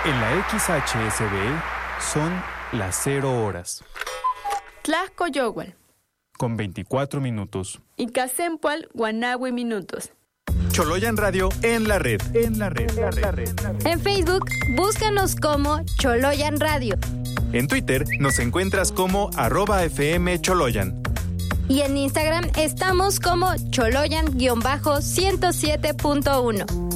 En la XHSB son las 0 horas. Tlaxcoyohual. Con 24 minutos. Icasempual, Guanahue minutos. Choloyan Radio en la red. En Facebook, búscanos como Choloyan Radio. En Twitter nos encuentras como @FM Choloyan. Y en Instagram estamos como Choloyan-107.1.